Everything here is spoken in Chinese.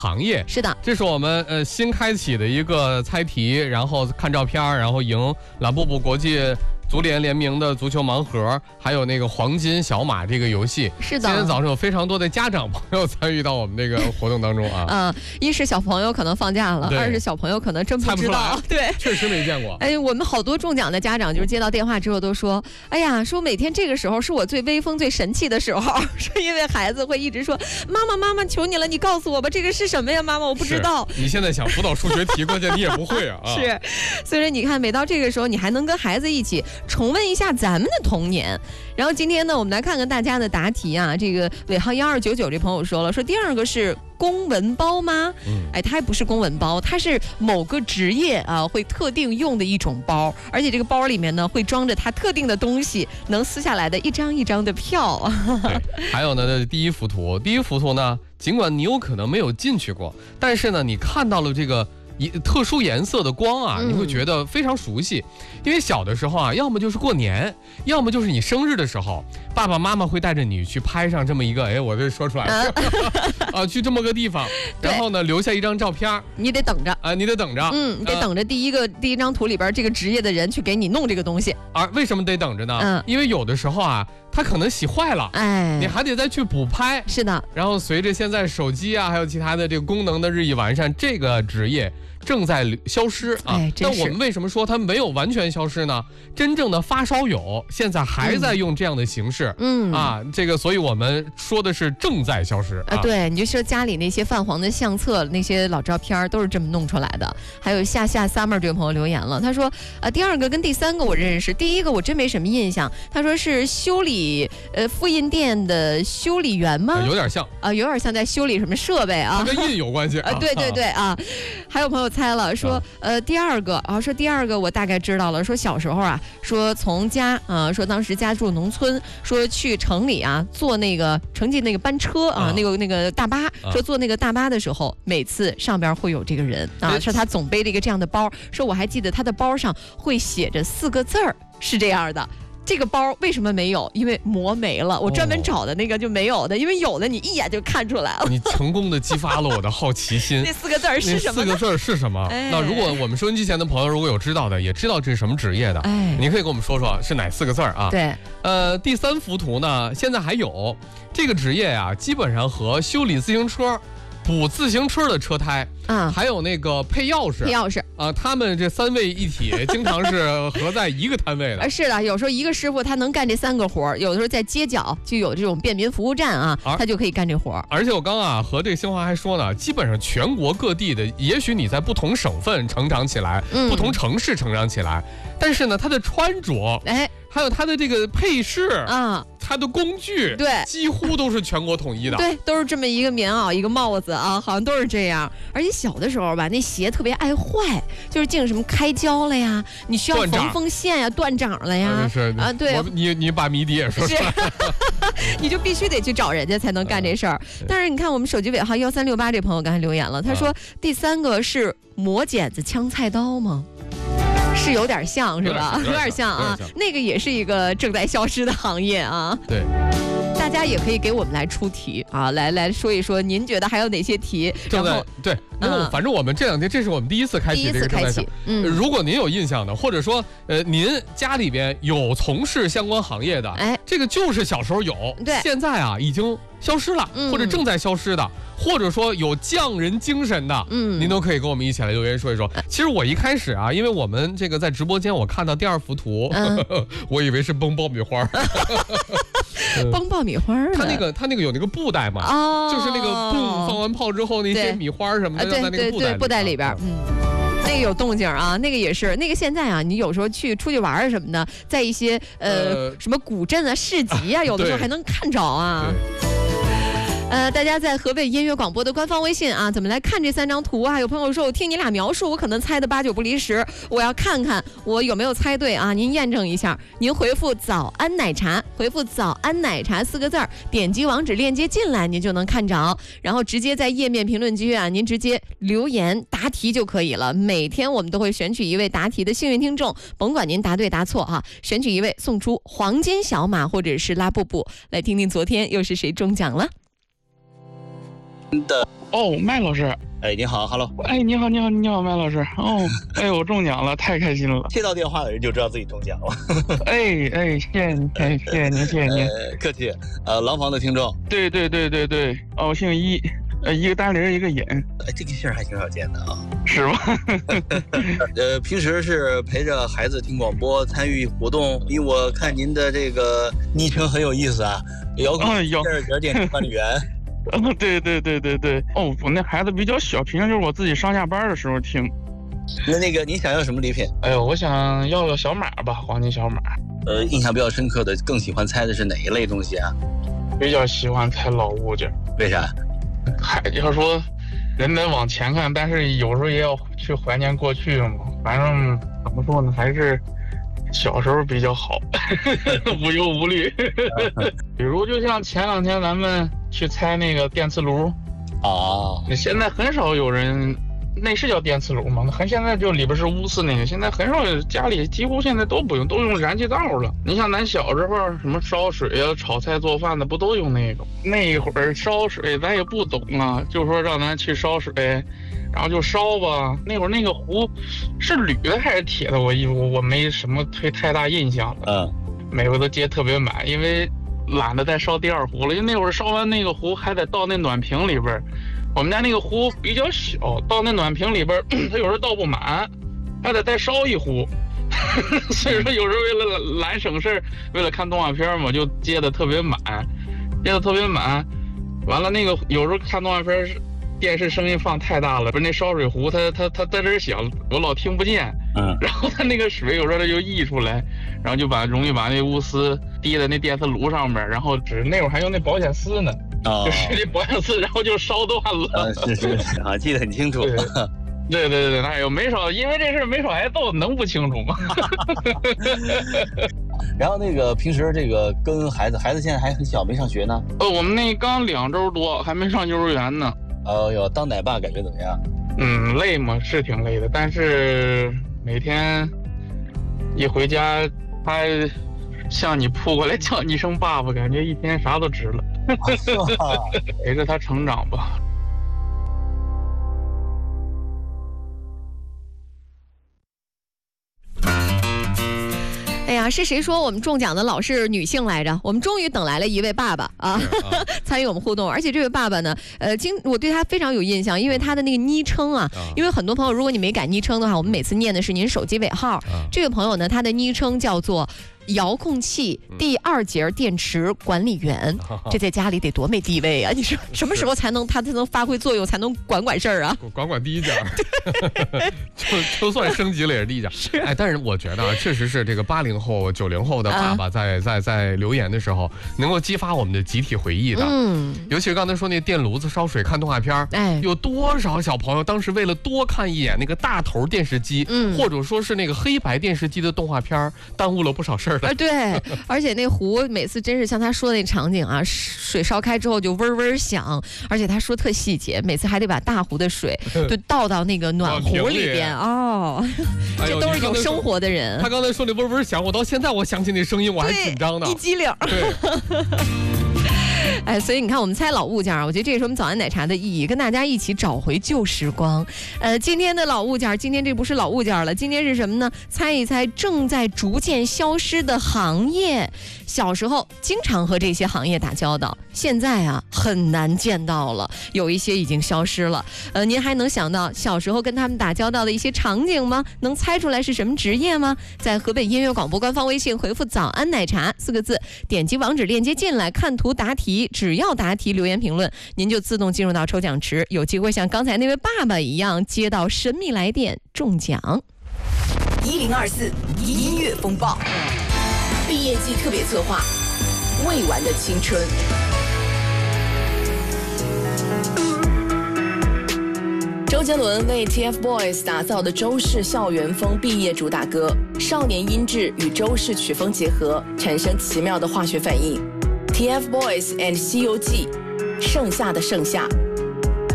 行业。 是的， 这是我们新开启的一个猜题，然后看照片，然后赢拉布布国际足联联名的足球盲盒，还有那个黄金小马这个游戏。 是的， 今天早上有非常多的家长朋友参与到我们这个活动当中啊。 一是小朋友可能放假了，二是小朋友可能真不知道。对， 确实没见过。 哎，我们好多中奖的家长就是接到电话之后都说，哎呀，说每天这个时候是我最威风最神气的时候，说因为孩子会一直说，妈妈求你了，你告诉我吧，这个是什么呀？妈妈我不知道。 你现在想辅导数学题，关键你也不会啊。 是，所以说你看，每到这个时候，你还能跟孩子一起重温一下咱们的童年。然后今天呢，我们来看看大家的答题啊。这个尾号1299这朋友说了，说第二个是公文包吗？哎，它还不是公文包，它是某个职业啊会特定用的一种包，而且这个包里面呢会装着它特定的东西，能撕下来的一张一张的票。 对，还有呢，第一幅图呢，尽管你有可能没有进去过，但是呢，你看到了这个特殊颜色的光啊，你会觉得非常熟悉。因为小的时候啊，要么就是过年，要么就是你生日的时候，爸爸妈妈会带着你去拍上这么一个，哎，我这说出来了啊，去这么个地方，然后呢留下一张照片， 你得等着啊，你得等着， 你得等着第一张图里边这个职业的人去给你弄这个东西。 为什么得等着呢？因为有的时候啊，它可能洗坏了，哎，你还得再去补拍。 是的。 然后随着现在手机啊，还有其他的这个功能的日益完善，这个职业正在消失啊。但我们为什么说它没有完全消失呢？真正的发烧友现在还在用这样的形式，这个，所以我们说的是正在消失啊。 对，你就说家里那些泛黄的相册、那些老照片都是这么弄出来的。还有夏 summer 这位朋友留言了，他说第二个跟第三个我认识，第一个我真没什么印象。他说是修理复印店的修理员吗？ 有点像啊，有点像在修理什么设备啊， 它跟印有关系啊。 对啊。还有朋友猜了，说第二个说第二个我大概知道了，说小时候啊，说从家说当时家住农村，说去城里啊坐那个城际那个班车啊，那个大巴，说坐那个大巴的时候，每次上边会有这个人啊，说他总背着一个这样的包，说我还记得他的包上会写着4个字儿，是这样的。这个包为什么没有？因为磨没了，我专门找的那个就没有的，因为有的你一眼就看出来了。 你成功的激发了我的好奇心。 那4个字是什么？ 那4个字是什么？那如果我们收音机前的朋友如果有知道的，也知道这是什么职业的，你可以跟我们说说是哪4个字啊？ 对， 第3幅图呢，现在还有这个职业啊，基本上和修理自行车、补自行车的车胎还有那个配钥匙啊，他们这3位一体，经常是合在一个摊位的。 是的，有时候一个师傅他能干这3个活，有的时候在街角就有这种便民服务站啊，他就可以干这活。 而且我刚和这个新华还说呢，基本上全国各地的，也许你在不同省份成长起来，不同城市成长起来，但是呢，他的穿着，还有他的这个配饰啊，他的工具， 对， 几乎都是全国统一的。 对，都是这么一个棉袄，一个帽子啊，好像都是这样。而且小的时候吧，那鞋特别爱坏，就是净什么开胶了呀，你需要缝线呀，断掌了呀，对， 你把谜底也说出来， 你就必须得去找人家才能干这事儿。但是你看我们手机尾号1368这朋友刚才留言了，他说第3个是磨剪子枪菜刀吗？是有点像是吧？有点像啊，那个也是一个正在消失的行业啊。 对， 大家也可以给我们来出题啊，来说一说，您觉得还有哪些题？ 然后对，那反正我们这2天这是我们第一次开启这个正在想。如果您有印象的，或者说您家里边有从事相关行业的，这个就是小时候有， 对， 现在啊已经消失了，或者正在消失的，或者说有匠人精神的，您都可以跟我们一起来留言说一说。其实我一开始啊，因为我们这个在直播间，我看到第2幅图，我以为是崩爆米花。 崩爆米花它那个有那个布袋嘛，就是那个嘣放完炮之后那些米花什么的在那个布袋里边，那个有动静啊，那个也是，那个现在啊，你有时候出去玩什么的，在一些什么古镇啊、市集啊，有的时候还能看着啊。大家在河北音乐广播的官方微信啊，怎么来看这3张图啊？有朋友说我听你俩描述，我可能猜的8、9不离10，我要看看我有没有猜对啊？您验证一下，您回复早安奶茶，回复早安奶茶4个字，点击网址链接进来，您就能看着，然后直接在页面评论区啊，您直接留言答题就可以了。每天我们都会选取一位答题的幸运听众，甭管您答对答错啊，选取一位送出黄金小马或者是拉布布。来听听昨天又是谁中奖了。 哦，麦老师。 哎，你好 ，Hello。 哎，你好，麦老师。哦，哎，我中奖了，太开心了。 接到电话的人就知道自己中奖了。 哎，谢谢您，谢谢您。 客气。廊坊的听众。 对。哦，我姓一，一个单林，一个尹。 哎，这个姓还挺少见的啊。 是吗？ 平时是陪着孩子听广播，参与活动。因为我看您的这个昵称很有意思啊，遥控电池管理员。 对。哦，我那孩子比较小，平常就是我自己上下班的时候听。 那个，你想要什么礼品？ 哎呦，我想要个小马吧，黄金小马。 印象比较深刻的，更喜欢猜的是哪一类东西啊？ 比较喜欢猜老物件。 为啥？ 要说人得往前看，但是有时候也要去怀念过去嘛。反正怎么说呢，还是小时候比较好，无忧无虑。比如就像前2天咱们去猜那个电磁炉。现在很少有人，那是叫电磁炉吗？现在就里边是钨丝那个，现在很少有家里几乎现在都不用，都用燃气灶了。你像咱小时候什么烧水啊、炒菜做饭的，不都用那个？那一会儿烧水咱也不懂啊，就说让咱去烧水，然后就烧吧。那会儿那个壶是铝的还是铁的，我没什么太大印象了。每回都接特别满，因为懒得再烧第2壶了，因为那会儿烧完那个壶还得倒那暖瓶里边。我们家那个壶比较小，倒那暖瓶里边，它有时候倒不满，还得再烧1壶。所以说有时候为了懒省事，为了看动画片嘛，就接的特别满。完了那个有时候看动画片，电视声音放太大了，不是那烧水壶它在这响，我老听不见。然后它那个水有时候它就溢出来，然后就容易把那钨丝滴在那电磁炉上面，然后那会儿还用那保险丝呢。就是那保险丝，然后就烧断了。 是啊，记得很清楚。 对，哎呦，没少，因为这事没少挨揍，能不清楚吗？ 然后那个平时这个跟孩子现在还很小，没上学呢。 我们那刚2周多，还没上幼儿园呢。 当奶爸感觉怎么样？ 累吗？是挺累的，但是每天一回家，他向你扑过来叫你一声爸爸，感觉一天啥都值了。陪着他成长吧。 哎呀，是谁说我们中奖的老是女性来着？我们终于等来了一位爸爸啊，参与我们互动。而且这位爸爸呢，我对他非常有印象，因为他的那个昵称啊，因为很多朋友如果你没改昵称的话，我们每次念的是您手机尾号。这位朋友呢，他的昵称叫做遥控器第2节电池管理员，这在家里得多没地位啊！你说什么时候他才能发挥作用，才能管事儿啊？ 管第1节，就算升级了也是第1节。哎，但是我觉得啊，确实是这个80后、90后的爸爸在留言的时候，能够激发我们的集体回忆的。尤其是刚才说那电炉子烧水看动画片，有多少小朋友当时为了多看一眼那个大头电视机，或者说是那个黑白电视机的动画片，耽误了不少事儿。 对，而且那壶每次真是像他说的那场景啊，水烧开之后就嗡嗡响，而且他说特细节，每次还得把大壶的水就倒到那个暖壶里边哦。这都是有生活的人。 他刚才说那嗡嗡响，我到现在我想起那声音我还紧张呢， 一激灵。对。哎，所以你看，我们猜老物件啊，我觉得这也是我们早安奶茶的意义，跟大家一起找回旧时光。今天的老物件，今天这不是老物件了，今天是什么呢？猜一猜正在逐渐消失的行业。小时候经常和这些行业打交道，现在啊很难见到了，有一些已经消失了。您还能想到小时候跟他们打交道的一些场景吗？能猜出来是什么职业吗？在河北音乐广播官方微信回复早安奶茶4个字，点击网址链接进来，看图答题，只要答题留言评论，您就自动进入到抽奖池，有机会像刚才那位爸爸一样接到神秘来电中奖。 1024音乐风暴毕业季特别策划，未完的青春。周杰伦为 TFBOYS 打造的周氏校园风毕业主打歌，少年音质与周氏曲风结合，产生奇妙的化学反应。TFBOYS and 西游记，盛夏的盛夏，